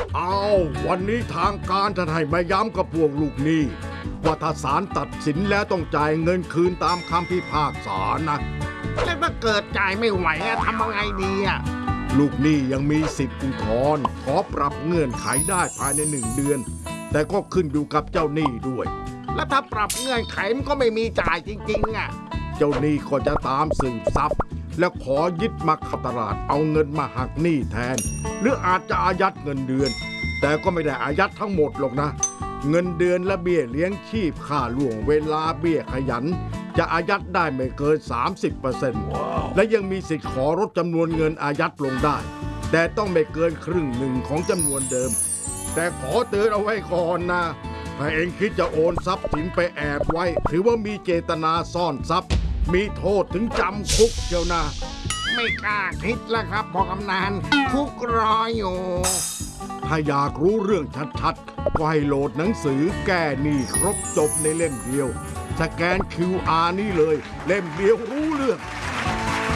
เอาวันนี้ทางการท่านให้มาย้ำกับพวกลูกหนี้ว่าถ้าศาลตัดสินแล้วต้องจ่ายเงินคืนตามคำพิพากษานะแล้วถ้าเกิดจ่ายไม่ไหวทำยังไงดีลูกหนี้ยังมีสิทธิ์อุทธรณ์ขอปรับเงื่อนไขได้ภายใน1 เดือน แต่ก็ขึ้นอยู่กับเจ้าหนี้ด้วยแล้วถ้าปรับเงื่อนไขมันก็ไม่มีจ่ายจริงๆเจ้าหนี้ก็จะตามสืบทรัพย์และขอยึดมาขับตลาดเอาเงินมาหักหนี้แทนหรืออาจจะอายัดเงินเดือน แต่ก็ไม่ได้อายัดทั้งหมดหรอกนะเงินเดือนและเบี้ยเลี้ยงชีพค่าล่วงเวลาเบี้ยขยันจะอายัดได้ไม่เกิน 30% และยังมีสิทธิ์ขอลดจำนวนเงินอายัดลงได้แต่ต้องไม่เกินครึ่งหนึ่งของจำนวนเดิมแต่ขอเตือนเอาไว้ก่อนนะถ้าเองคิดจะโอนทรัพย์สินไปแอบไว้ถือว่ามีเจตนาซ่อนทรัพย์มีโทษถึงจำคุกเชียวนะไม่กล้าคิดแล้วครับพ่อกำนันคุกรออยู่ถ้าอยากรู้เรื่องชัดๆก็ให้โหลดหนังสือแก้หนี้ครบจบในเล่มเดียวสแกน QR นี่เลยเล่มเดียวรู้เรื่อง